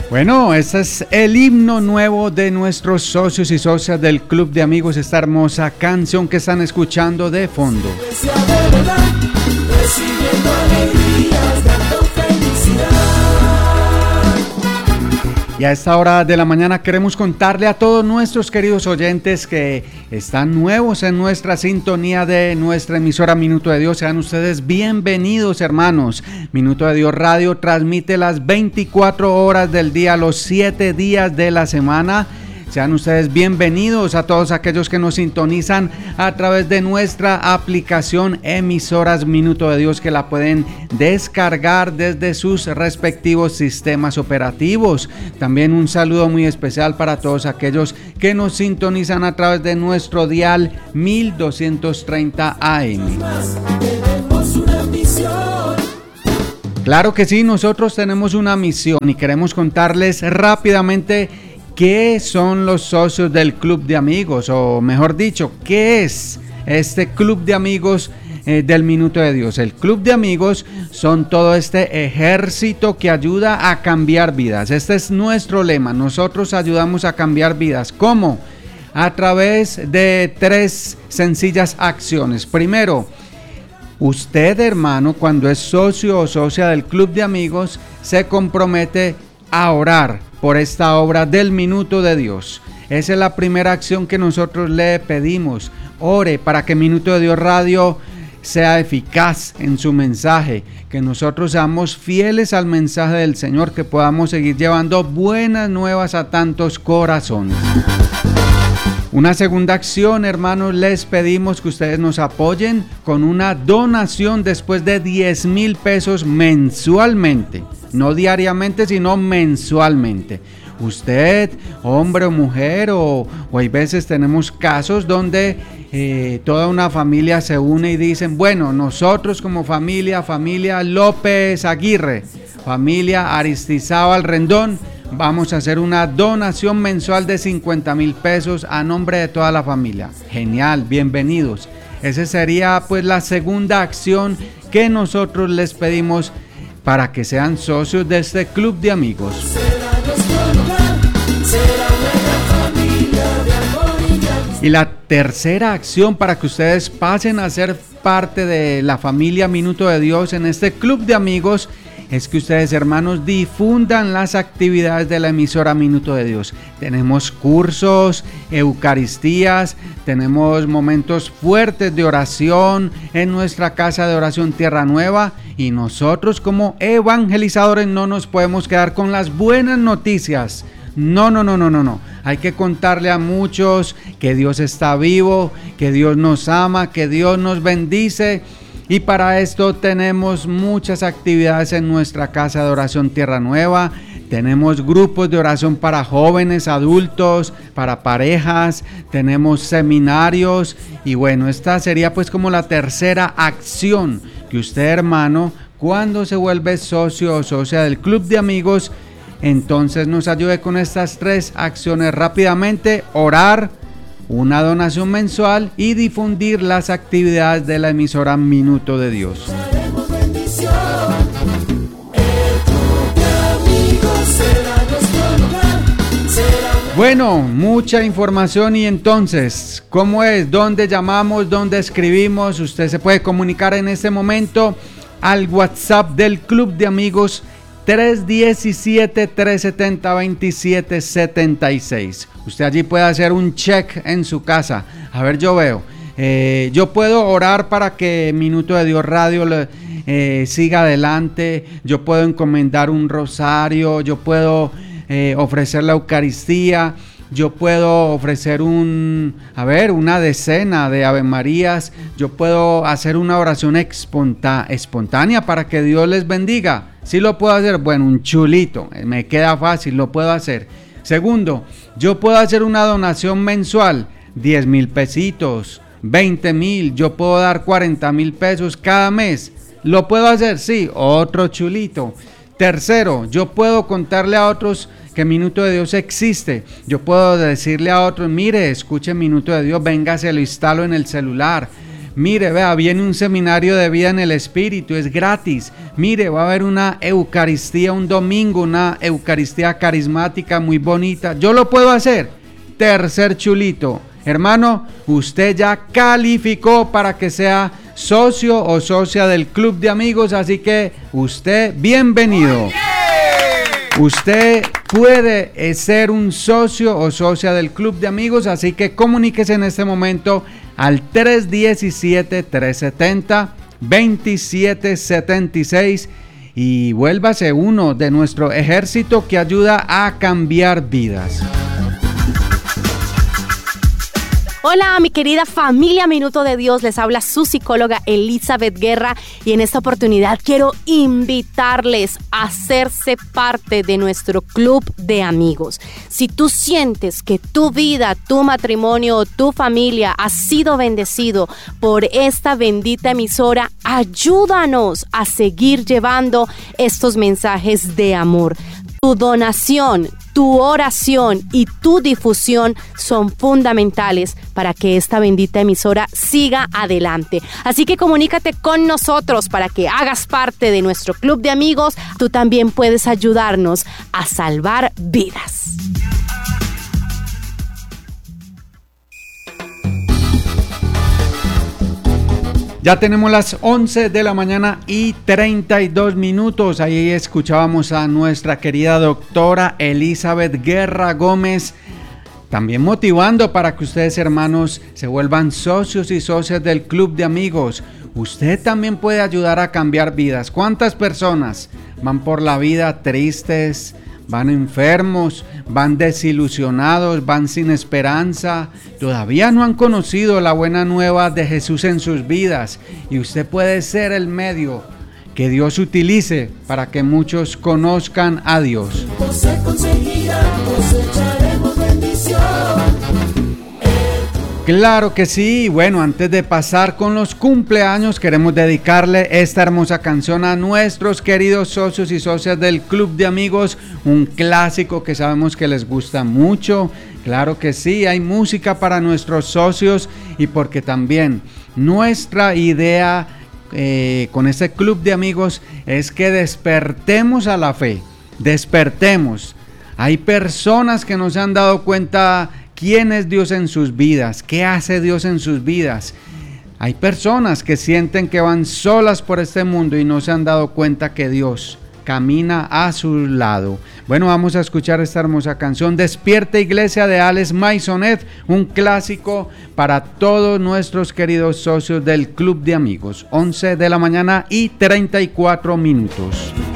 Bueno, ese es el himno nuevo de nuestros socios y socias del Club de Amigos, esta hermosa canción que están escuchando de fondo. Y a esta hora de la mañana queremos contarle a todos nuestros queridos oyentes que están nuevos en nuestra sintonía de nuestra emisora Minuto de Dios. Sean ustedes bienvenidos, hermanos. Minuto de Dios Radio transmite las 24 horas del día, los 7 días de la semana. Sean ustedes bienvenidos a todos aquellos que nos sintonizan a través de nuestra aplicación Emisoras Minuto de Dios, que la pueden descargar desde sus respectivos sistemas operativos. También un saludo muy especial para todos aquellos que nos sintonizan a través de nuestro dial 1230 AM. Claro que sí, nosotros tenemos una misión y queremos contarles rápidamente ¿qué son los socios del Club de Amigos? O mejor dicho, ¿qué es este Club de Amigos del Minuto de Dios? El Club de Amigos son todo este ejército que ayuda a cambiar vidas. Este es nuestro lema. Nosotros ayudamos a cambiar vidas. ¿Cómo? A través de 3 sencillas acciones. Primero, usted, hermano, cuando es socio o socia del Club de Amigos, se compromete a orar por esta obra del Minuto de Dios. Esa es la primera acción que nosotros le pedimos. Ore para que Minuto de Dios Radio sea eficaz en su mensaje, que nosotros seamos fieles al mensaje del Señor, que podamos seguir llevando buenas nuevas a tantos corazones. Una segunda acción, hermanos, les pedimos que ustedes nos apoyen con una donación después de 10,000 pesos mensualmente. No diariamente, sino mensualmente. Usted, hombre o mujer, o hay veces tenemos casos donde toda una familia se une y dicen, bueno, nosotros como familia López Aguirre, familia Aristizábal Rendón, vamos a hacer una donación mensual de 50,000 pesos a nombre de toda la familia. Genial, bienvenidos. Esa sería pues la segunda acción que nosotros les pedimos para que sean socios de este Club de Amigos. Y la tercera acción para que ustedes pasen a ser parte de la familia Minuto de Dios en este Club de Amigos es que ustedes, hermanos, difundan las actividades de la emisora Minuto de Dios. Tenemos cursos, eucaristías, tenemos momentos fuertes de oración en nuestra casa de oración Tierra Nueva, y nosotros como evangelizadores no nos podemos quedar con las buenas noticias. No. Hay que contarle a muchos que Dios está vivo, que Dios nos ama, que Dios nos bendice. Y para esto tenemos muchas actividades en nuestra casa de oración Tierra Nueva. Tenemos grupos de oración para jóvenes, adultos, para parejas. Tenemos seminarios. Y bueno, esta sería pues como la tercera acción que usted, hermano, cuando se vuelve socio o socia del Club de Amigos, entonces nos ayude con estas 3 acciones rápidamente: orar, una donación mensual y difundir las actividades de la emisora Minuto de Dios. Bueno, mucha información, y entonces, ¿cómo es? ¿Dónde llamamos? ¿Dónde escribimos? Usted se puede comunicar en este momento al WhatsApp del Club de Amigos 317-370-2776. Usted allí puede hacer un check en su casa. A ver, yo veo. Yo puedo orar para que Minuto de Dios Radio siga adelante. Yo puedo encomendar un rosario. Yo puedo ofrecer la Eucaristía. Yo puedo ofrecer una decena de Ave Marías. Yo puedo hacer una oración espontánea para que Dios les bendiga. ¿Sí lo puedo hacer? Bueno, un chulito. Me queda fácil, lo puedo hacer. Segundo, yo puedo hacer una donación mensual, 10,000 pesitos, 20,000. Yo puedo dar 40,000 pesos cada mes. ¿Lo puedo hacer? Sí, otro chulito. Tercero, yo puedo contarle a otros que Minuto de Dios existe. Yo puedo decirle a otros, mire, escuche Minuto de Dios, venga, se lo instalo en el celular. Mire, vea, viene un seminario de vida en el Espíritu, es gratis. Mire, va a haber una Eucaristía un domingo, una Eucaristía carismática muy bonita. Yo lo puedo hacer. Tercer chulito. Hermano, usted ya calificó para que sea socio o socia del Club de Amigos, así que usted, bienvenido. Usted puede ser un socio o socia del Club de Amigos, así que comuníquese en este momento al 317-370-2776 y vuélvase uno de nuestro ejército que ayuda a cambiar vidas. Hola, mi querida familia Minuto de Dios, les habla su psicóloga Elizabeth Guerra y en esta oportunidad quiero invitarles a hacerse parte de nuestro club de amigos. Si tú sientes que tu vida, tu matrimonio o tu familia ha sido bendecido por esta bendita emisora, ayúdanos a seguir llevando estos mensajes de amor. Tu donación, tu oración y tu difusión son fundamentales para que esta bendita emisora siga adelante. Así que comunícate con nosotros para que hagas parte de nuestro club de amigos. Tú también puedes ayudarnos a salvar vidas. Ya tenemos las 11 de la mañana y 32 minutos. Ahí escuchábamos a nuestra querida doctora Elizabeth Guerra Gómez, también motivando para que ustedes, hermanos, se vuelvan socios y socias del Club de Amigos. Usted también puede ayudar a cambiar vidas. ¿Cuántas personas van por la vida tristes, van enfermos, van desilusionados, van sin esperanza? Todavía no han conocido la buena nueva de Jesús en sus vidas, y usted puede ser el medio que Dios utilice para que muchos conozcan a Dios. Claro que sí. Bueno, antes de pasar con los cumpleaños, queremos dedicarle esta hermosa canción a nuestros queridos socios y socias del Club de Amigos, un clásico que sabemos que les gusta mucho. Claro que sí, hay música para nuestros socios, y porque también nuestra idea con este Club de Amigos es que despertemos a la fe, despertemos. Hay personas que no se han dado cuenta quién es Dios en sus vidas, qué hace Dios en sus vidas. Hay personas que sienten que van solas por este mundo y no se han dado cuenta que Dios camina a su lado. Bueno, vamos a escuchar esta hermosa canción, Despierta Iglesia, de Alex Maisonet, un clásico para todos nuestros queridos socios del Club de Amigos. 11 de la mañana y 34 minutos.